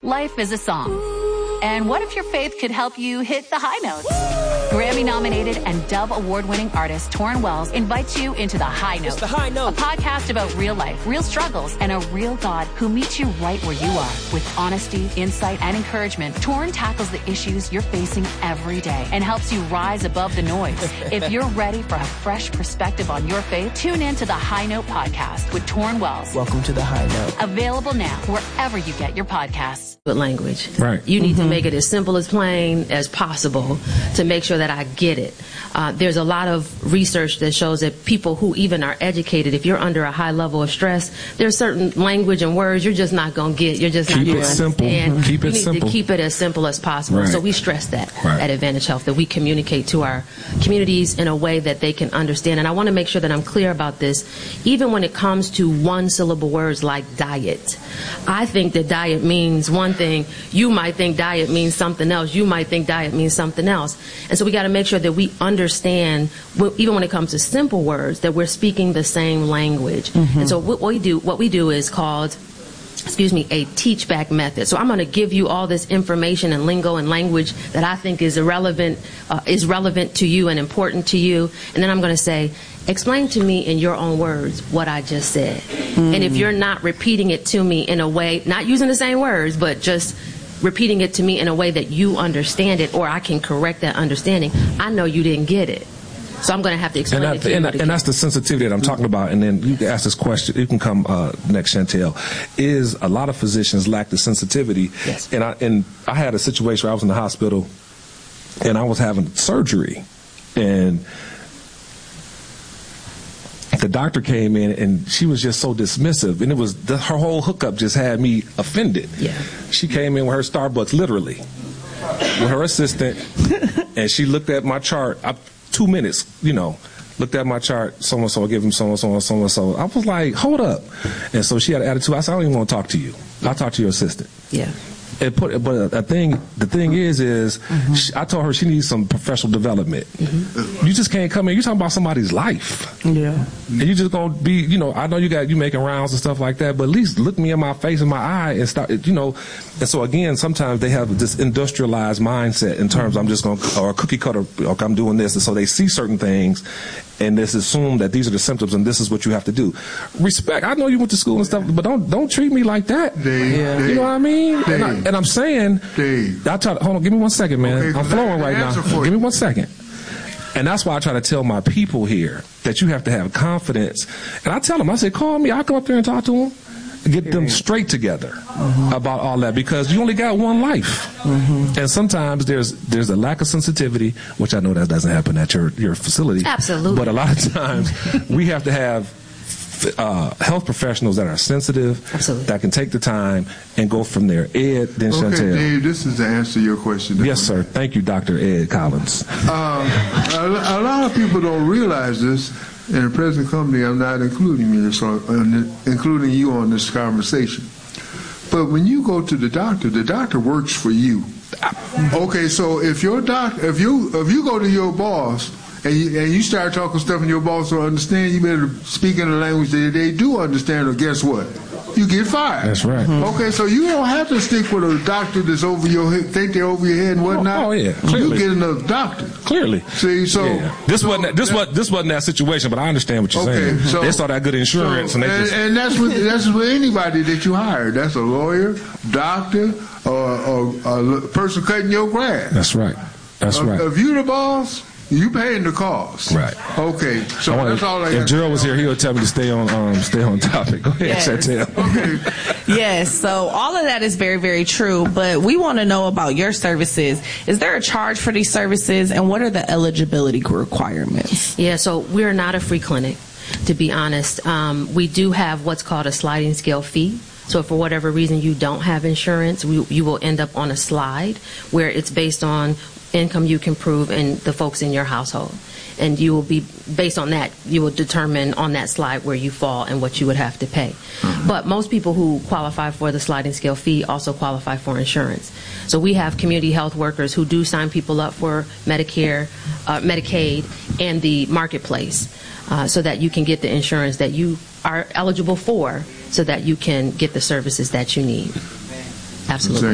Life is a song. And what if your faith could help you hit the high notes? Grammy-nominated and Dove Award-winning artist Torrin Wells invites you into The High Note. It's The High Note. A podcast about real life, real struggles, and a real God who meets you right where you are. With honesty, insight, and encouragement, Torrin tackles the issues you're facing every day and helps you rise above the noise. If you're ready for a fresh perspective on your faith, tune in to The High Note podcast with Torrin Wells. Welcome to The High Note. Available now wherever you get your podcasts. With language. Right. You need to make it as simple as plain as possible to make sure that I get it. There's a lot of research that shows that people who even are educated, if you're under a high level of stress, there's certain language and words you're just not going to get. You're just not going to understand. Keep it simple. You need simple. to keep it as simple as possible. Right. So we stress that Right. at Advantage Health, that we communicate to our communities in a way that they can understand. And I want to make sure that I'm clear about this. Even when it comes to one-syllable words like diet, I think that diet means one thing. You might think diet means something else. You might think diet means something else. And so we got to make sure that we understand, even when it comes to simple words, that we're speaking the same language. And so what we do is called a teach-back method. So I'm going to give you all this information and lingo and language that I think is relevant to you and important to you. And then I'm going to say, explain to me in your own words what I just said. And if you're not repeating it to me in a way, not using the same words, but just repeating it to me in a way that you understand it, or I can correct that understanding, I know you didn't get it. So I'm going to have to explain it to you. And that's the sensitivity that I'm talking about. And then you can ask this question. You can come next, Chantel. Is a lot of physicians lack the sensitivity? Yes. And I had a situation where I was in the hospital, and I was having surgery, and the doctor came in, and she was just so dismissive, and it was her whole hookup just had me offended. Yeah. She came in with her Starbucks, literally, with her assistant, and she looked at my chart. 2 minutes, looked at my chart, so-and-so, give him so-and-so, so-and-so. I was like, hold up. And so she had an attitude. I said, I don't even want to talk to you. I'll talk to your assistant. Yeah. But the thing is, I told her she needs some professional development. You just can't come in. You're talking about somebody's life. Yeah. And you just gonna be, I know you making rounds and stuff like that, but at least look me in my face and my eye and start, And so again, sometimes they have this industrialized mindset in terms I'm just or a cookie cutter, okay, I'm doing this, and so they see certain things and just assume that these are the symptoms and this is what you have to do. Respect. I know you went to school and stuff, but don't treat me like that. Dave, you know what I mean? And I'm saying, Dave. hold on, give me 1 second, man. Okay, I'm flowing right now. Give me 1 second. And that's why I try to tell my people here that you have to have confidence. And I tell them, I say, call me. I'll come up there and talk to them. Get them straight together about all that, because you only got one life. And sometimes there's a lack of sensitivity, which I know that doesn't happen at your facility. Absolutely. But a lot of times we have to have health professionals that are sensitive, Absolutely. that can take the time and go from there. Ed, then Okay, Chantel. Dave, this is to answer your question. Yes, sir. Thank you, Dr. Ed Collins. A lot of people don't realize this. In the present company, I'm not including you on this conversation. But when you go to the doctor works for you. Okay, so if you go to your boss and you start talking stuff and your boss don't understand, you better speak in a language that they do understand, or guess what? You get fired. That's right. Okay, so you don't have to stick with a doctor that's over your head, think they're over your head and whatnot. Oh yeah, You clearly. get another doctor. Clearly. See, so yeah. This wasn't that situation, but I understand what you're saying. So, they saw that good insurance, and that's with anybody that you hire. That's a lawyer, doctor, or a person cutting your grass. That's right. That's right. If you the boss, you paying the cost. Right. Okay. So that's all I got. If Gerald was here, he would tell me to stay on topic. Go ahead, Yes. Chantel. Okay. Yes, so all of that is very, very true, but we want to know about your services. Is there a charge for these services, and what are the eligibility requirements? Yeah, so we're not a free clinic, to be honest. We do have what's called a sliding scale fee. So if for whatever reason you don't have insurance, you will end up on a slide where it's based on income you can prove and the folks in your household. And you will be, based on that, you will determine on that slide where you fall and what you would have to pay. But most people who qualify for the sliding scale fee also qualify for insurance. So we have community health workers who do sign people up for Medicare, Medicaid, and the marketplace, so that you can get the insurance that you are eligible for, so that you can get the services that you need. Absolutely.